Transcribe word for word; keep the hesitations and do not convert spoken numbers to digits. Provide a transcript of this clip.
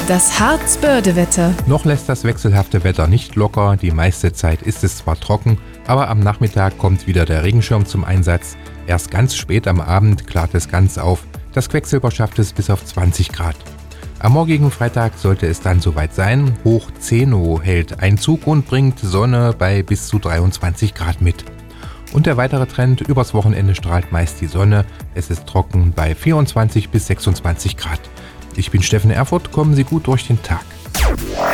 Das Harzbörde-Wetter. Noch lässt das wechselhafte Wetter nicht locker. Die meiste Zeit ist es zwar trocken, aber am Nachmittag kommt wieder der Regenschirm zum Einsatz. Erst ganz spät am Abend klart es ganz auf. Das Quecksilber schafft es bis auf zwanzig Grad. Am morgigen Freitag sollte es dann soweit sein. Hoch Zeno hält Einzug und bringt Sonne bei bis zu dreiundzwanzig Grad mit. Und der weitere Trend: übers Wochenende strahlt meist die Sonne. Es ist trocken bei vierundzwanzig bis sechsundzwanzig Grad. Ich bin Steffen Erfurt, kommen Sie gut durch den Tag.